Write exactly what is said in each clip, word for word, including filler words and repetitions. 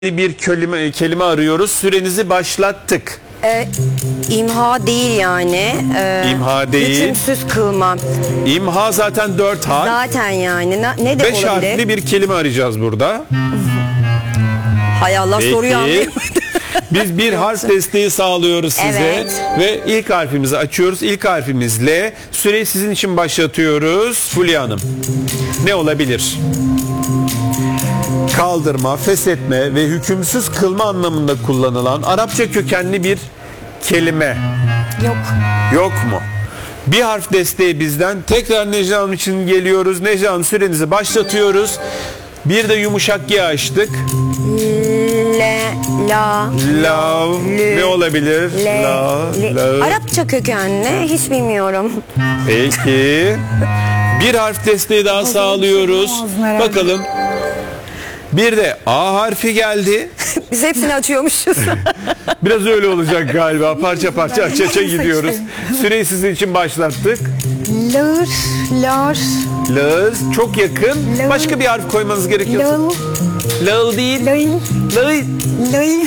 bir kelime, kelime arıyoruz. Sürenizi başlattık. Ee, imha değil yani. Ee, İmha değil. Hükümsüz kılma. İmha zaten dört harf. Zaten yani. Ne, ne de Beş olabilir? harfli bir kelime arayacağız burada. Hay Allah, Peki. soruyu anlayamadım. Biz bir harf desteği sağlıyoruz size. Evet. Ve ilk harfimizi açıyoruz. İlk harfimiz L. Süreyi sizin için başlatıyoruz. Fulya Hanım. Ne olabilir? Kaldırma, feshetme ve hükümsüz kılma anlamında kullanılan Arapça kökenli bir kelime. Yok. Yok mu? Bir harf desteği bizden. Tekrar Necla Hanım için geliyoruz. Necla Hanım, sürenizi başlatıyoruz. Bir de yumuşak G açtık. Le, la, Love. lü, Ne olabilir? le, La, li. la. Arapça kökenli hiç bilmiyorum. Peki. Bir harf desteği daha sağlıyoruz. Bakalım. Bir de A harfi geldi. Biz hepsini açıyormuşuz. Biraz öyle olacak galiba. Parça parça aç aça gidiyoruz. Süreyi sizin için başlattık. Lır, lar, Lağız çok yakın. Lağ. Başka bir harf koymanız gerekiyor. lıl, Lağıl değil. lay, Lağ. lay.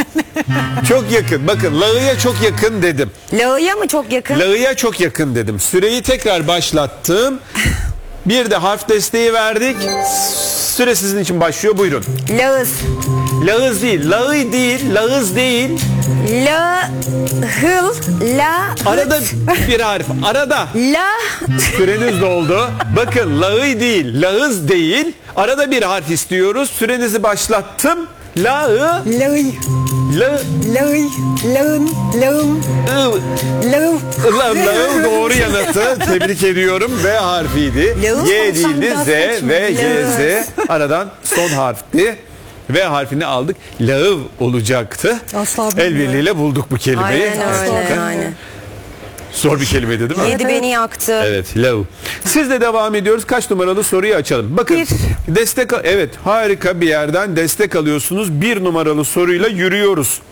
Çok yakın. Bakın lağıya çok yakın dedim. La'ya mı çok yakın? Lağıya çok yakın dedim. Süreyi tekrar başlattım. Bir de harf desteği verdik. Süre sizin için başlıyor. Buyurun. Lağız. Lağız değil. Lağı değil. Lağız değil. La, hıl, la, Arada bir harf. Arada. la. Süreniz doldu. Bakın lağı değil. Lağız değil. Arada bir harf istiyoruz. Sürenizi başlattım. Lağı. Lay, La. lay, lağın, lağım, ı- lağım. Lan lağım doğru yanıtı. Tebrik ediyorum. V harfiydi. Lağım Y olsam değildi. daha Z saçma. ve Y Z. Aradan son harfti. V harfini aldık. Lağıv olacaktı. Asla El bilmiyorum. birliğiyle bulduk bu kelimeyi. Aynen öyle Hakikaten. yani. Zor bir kelimeydi değil mi? Yedi beni yaktı. Evet, love. Siz de devam ediyoruz. Kaç numaralı soruyu açalım? Bakın. Bir. Destek evet, harika bir yerden destek alıyorsunuz. Bir numaralı soruyla yürüyoruz.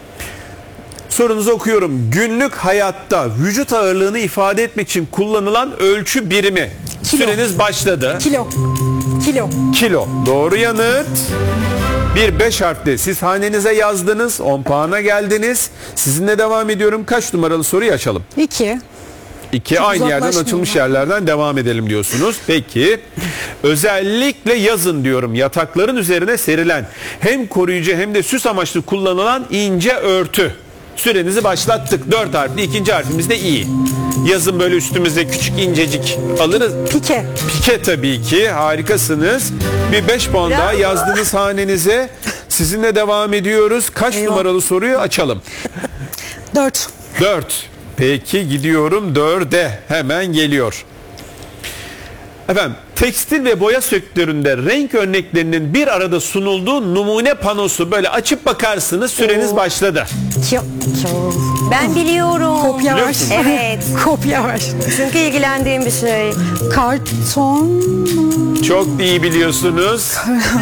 Sorunuzu okuyorum. Günlük hayatta vücut ağırlığını ifade etmek için kullanılan ölçü birimi. Kilo. Süreniz başladı. Kilo, kilo. Kilo. Doğru yanıt. Bir beş harfli. Siz hanenize yazdınız. on puana geldiniz. Sizinle devam ediyorum. Kaç numaralı soruyu açalım? İki. İki, aynı yerden uzaklaşmayın açılmış ha. yerlerden devam edelim diyorsunuz. Peki. Özellikle yazın diyorum. Yatakların üzerine serilen hem koruyucu hem de süs amaçlı kullanılan ince örtü. Sürenizi başlattık. Dört harfli. İkinci harfimiz de İ. Yazın böyle üstümüze küçük incecik alırız. Pike. Pike tabii ki. Harikasınız. Bir beş puan daha Bravo. yazdınız hanenize. Sizinle devam ediyoruz. Kaç Eyvah. numaralı soruyu açalım? Dört. dört. Peki gidiyorum dörde. Hemen geliyor. Efendim, tekstil ve boya sektöründe renk örneklerinin bir arada sunulduğu numune panosu, böyle açıp bakarsınız. Süreniz Oo. başladı. Kyo, kyo. Ben biliyorum. Kopya var. Biliyorsun. Evet. Kopya var. Çünkü ilgilendiğim bir şey. Karton. Çok iyi biliyorsunuz.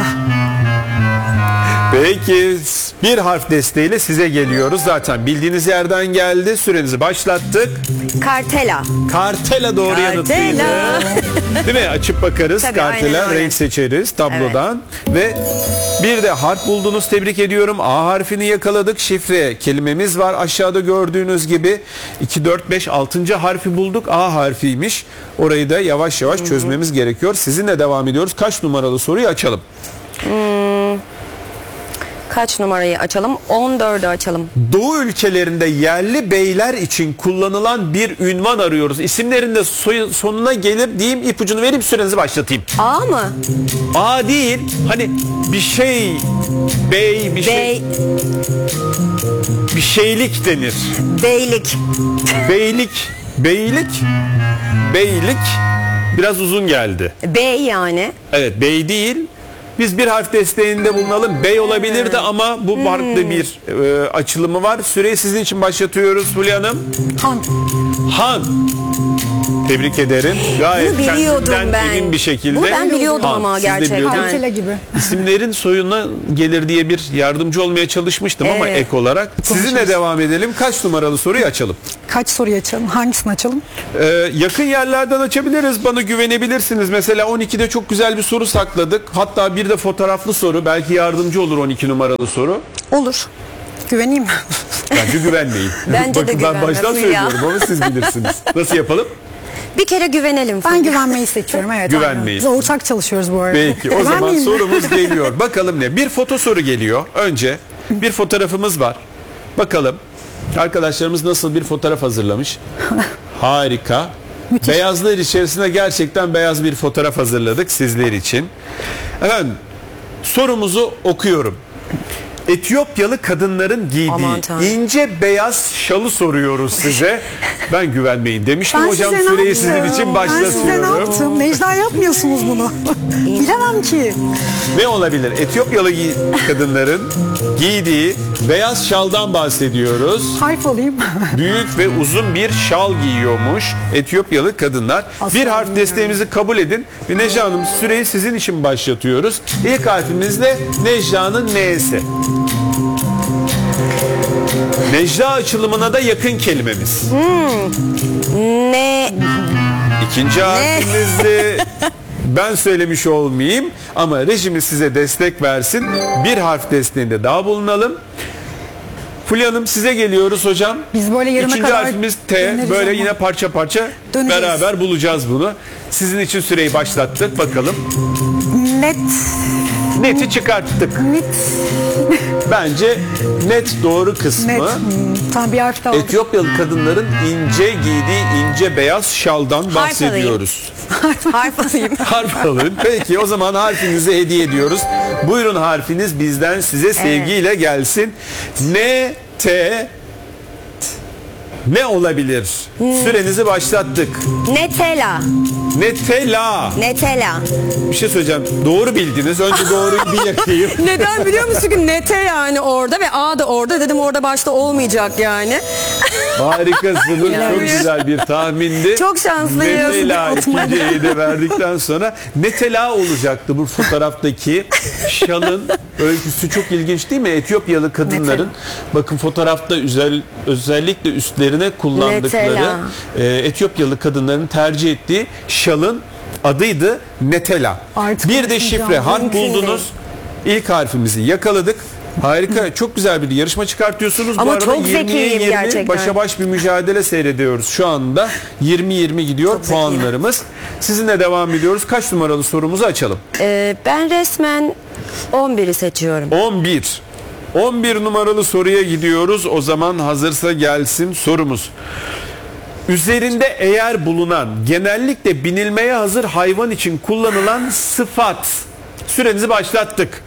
Peki bir harf desteğiyle size geliyoruz. Zaten bildiğiniz yerden geldi. Sürenizi başlattık. Kartela. Kartela doğru yanıtıydı. Kartela. Değil mi? Açıp bakarız. Tabii, Kartela aynen öyle. renk seçeriz tablodan. Ve bir de harf buldunuz. Tebrik ediyorum. A harfini yakaladık. Şifre kelimemiz var. Aşağıda gördüğünüz gibi iki, dört, beş, altıncı harfi bulduk. A harfiymiş. Orayı da yavaş yavaş çözmemiz gerekiyor. Sizinle devam ediyoruz. Kaç numaralı soruyu açalım? Kaç numarayı açalım? on dördü açalım. Doğu ülkelerinde yerli beyler için kullanılan bir ünvan arıyoruz. İsimlerinde soy- sonuna gelir diyeyim, ipucunu vereyim, sürenizi başlatayım. A mı? A değil, hani bir şey, bey, bir şey, Bey, bir şeylik denir. beylik. Beylik, beylik, beylik biraz uzun geldi. Bey yani. Evet, bey değil. Biz bir harf desteğinde bulunalım. Bey olabilirdi ama bu farklı bir e, açılımı var. Süreyi sizin için başlatıyoruz Fulya Hanım. Han. Han. Tebrik ederim. Gayet Bunu biliyordum kendinden ben. emin bir şekilde. Bunu ben biliyordum Ha, ama siz de gerçekten. biliyordunuz. Kalitele gibi. İsimlerin soyuna gelir diye bir yardımcı olmaya çalışmıştım ama Evet. ek olarak. Sizinle devam edelim. Kaç numaralı soruyu açalım? Kaç soruyu açalım? Hangisini açalım? Ee, yakın yerlerden açabiliriz. Bana güvenebilirsiniz. Mesela on ikide çok güzel bir soru sakladık. Hatta bir de fotoğraflı soru. Belki yardımcı olur on iki numaralı soru. Olur. Güveneyim mi? Bence güvenmeyin. Bence de Bakın ben güvenme, baştan Fulya. söylüyorum ama siz bilirsiniz. Nasıl yapalım? Bir kere güvenelim. Ben güvenmeyi seçiyorum. Evet. Güvenmeyi. aynen. Biz ortak çalışıyoruz bu arada. Peki o zaman Güvenmeyeyim mi? sorumuz geliyor. Bakalım ne? Bir foto soru geliyor. Önce bir fotoğrafımız var. Bakalım arkadaşlarımız nasıl bir fotoğraf hazırlamış. Harika. Beyazlar içerisine gerçekten beyaz bir fotoğraf hazırladık sizler için. Efendim sorumuzu okuyorum. Etiyopyalı kadınların Aman giydiği Tanrım. ince beyaz şalı soruyoruz size. Ben güvenmeyin demiştim. Ben Hocam size ne süreyi sizin yaptım? için Ben size ne başlatıyorum. yaptım? Necla yapmıyorsunuz bunu. Bilemem ki. Ne olabilir? Etiyopyalı gi- kadınların giydiği beyaz şaldan bahsediyoruz. Harf alayım. Büyük ve uzun bir şal giyiyormuş Etiyopyalı kadınlar. Asla Bir harf bilmiyorum. desteğimizi kabul edin. Ve Necla Hanım süreyi sizin için başlatıyoruz. İlk harfimiz de Necla'nın N'si. Necla açılımına da yakın kelimemiz. Ne? İkinci harfimizde ben söylemiş olmayayım ama rejimi size destek versin. Bir harf desteğinde daha bulunalım. Fulya Hanım size geliyoruz hocam. Biz böyle yarına İkinci kadar harfimiz T. döneriz Böyle ama. yine parça parça Döneceğiz. beraber bulacağız bunu. Sizin için süreyi başlattık. Bakalım. Net. Neti çıkarttık. Net. Bence net doğru kısmı. Net. Hmm, tamam bir harf daha aldık. Etiyopyalı kadınların ince giydiği ince beyaz şaldan bahsediyoruz. Harf alayım. Harf alın. Peki o zaman harfinizi hediye ediyoruz. Buyurun harfiniz bizden size sevgiyle gelsin. N, T, ne olabilir? Sürenizi başlattık. Netela. Netela. Netela. Bir şey söyleyeceğim. Doğru bildiniz. Önce doğruyu bir yakayım. Neden biliyor musun ki nete yani orada ve A da orada dedim orada başta olmayacak yani. Harikasınız. Çok güzel bir tahmindi. Çok şanslıyız. Netela ikinciyi de verdikten sonra Netela olacaktı bu fotoğraftaki şalın öyküsü çok ilginç değil mi? Etiyopyalı kadınların bakın fotoğrafta özel, özellikle üstlerine kullandıkları Netela. e, Etiyopyalı kadınların tercih ettiği şalın adıydı Netela. Artık Bir de konuşmayacağım. şifre harf Mümkün buldunuz. İlk harfimizi yakaladık. Harika, çok güzel bir yarışma çıkartıyorsunuz. Bu Ama arada çok yirmiye zekiyim yirmi gerçekten. başa baş bir mücadele seyrediyoruz şu anda. yirmi yirmi gidiyor Çok zekiyim. puanlarımız. Sizinle devam ediyoruz. Kaç numaralı sorumuzu açalım? Ee, ben resmen on biri seçiyorum. on bir. on bir numaralı soruya gidiyoruz. O zaman hazırsa gelsin sorumuz. Üzerinde eğer bulunan genellikle binilmeye hazır hayvan için kullanılan sıfat. Sürenizi başlattık.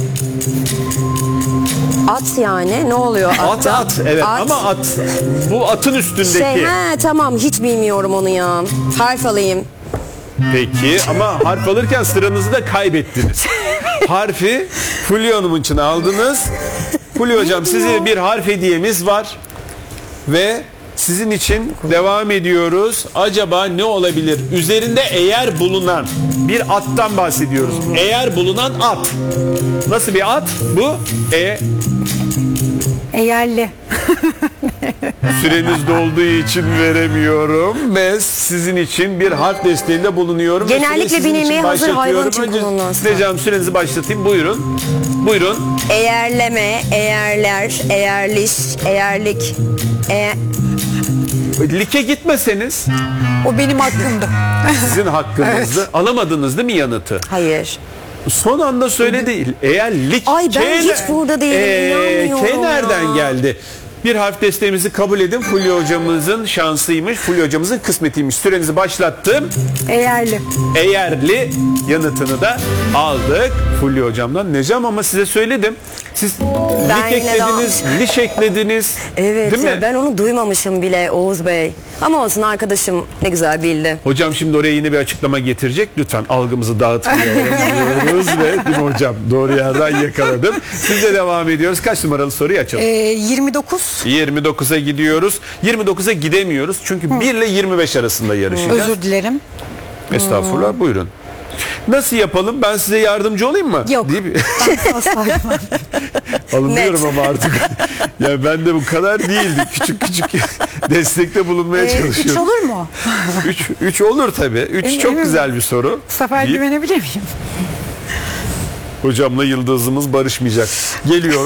At yani ne oluyor At atta? at evet ama at bu atın üstündeki. Şey he tamam hiç bilmiyorum onu ya. Harf alayım. Peki ama harf alırken sıranızı da kaybettiniz. Harfi Fulya Hanım için aldınız. Fulya Hocam size bir harf hediyemiz var. Ve sizin için devam ediyoruz. Acaba ne olabilir? Üzerinde eğer bulunan bir attan bahsediyoruz. Eğer bulunan at. Nasıl bir at? Bu e Eğerli. süreniz dolduğu için veremiyorum ve sizin için bir harf desteğinde bulunuyorum. Ve Genellikle süreyi sizin binilmeye için hazır hayvan başlatıyorum. için Önce kullanılan Necla sürenizi başlatayım. Buyurun. Buyurun. Eğerleme, eğerler, eğerliş, eğerlik. E Like gitmeseniz O benim hakkımdı. sizin hakkınızdı. Alamadınız değil mi yanıtı? hayır. Son anda söyledi. Eğer lik Ay, ben K- hiç burada değilim, inanmıyorum K nereden ya. geldi? Bir harf desteğimizi kabul edin. Fulya hocamızın şansıymış. Fulya hocamızın kısmetiymiş. Sürenizi başlattım. Eğerli. Eğerli yanıtını da aldık Fulya hocamdan. Necam ama size söyledim. Siz Ben lik yine eklediniz, liş eklediniz. Evet Değil ya, mi? ben onu duymamışım bile Oğuz Bey. Ama olsun, arkadaşım ne güzel bildi. Hocam şimdi oraya yine bir açıklama getirecek. Lütfen algımızı dağıtmıyoruz ve değil mi hocam? Doğru yerden yakaladım. Sizle devam ediyoruz. Kaç numaralı soruyu açalım? Ee, yirmi dokuz. yirmi dokuza gidiyoruz. yirmi dokuza gidemiyoruz. Çünkü bir ile yirmi beş arasında yarışacağız. Özür dilerim. Estağfurullah, buyurun. Nasıl yapalım? Ben size yardımcı olayım mı? Yok. Değil mi? Asla yapmam. Alınıyorum ama artık. Ya ben de bu kadar değildi. Küçük küçük destekte bulunmaya Ee, üç çalışıyorum. olur mu? üç üç olur tabii. üç Emin- çok emin güzel bir soru. Bu sefer Deyip güvenebilir miyim? hocamla yıldızımız barışmayacak. Geliyor.